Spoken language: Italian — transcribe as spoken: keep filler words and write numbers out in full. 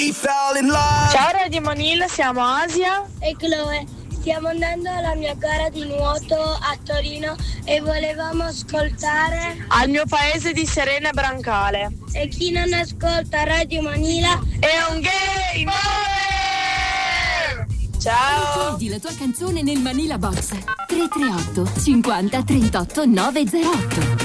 Ciao Radio Manila, siamo Asia e Chloe. Stiamo andando alla mia gara di nuoto a Torino e volevamo ascoltare Al mio paese di Serena Brancale. E chi non ascolta Radio Manila è un gamer! Ciao! Chiedi la tua canzone nel Manila Box tre tre otto cinquanta trentotto nove zero otto.